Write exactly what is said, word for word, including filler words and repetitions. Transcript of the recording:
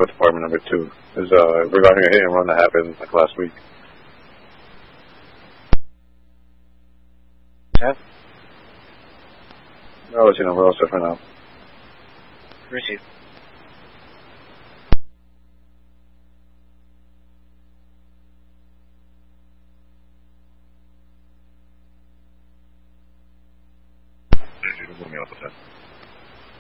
department number two. Is uh, regarding a hit and run that happened like last week. Yeah. I'll let you know. We're all set for now. Receive. Put me off the fence.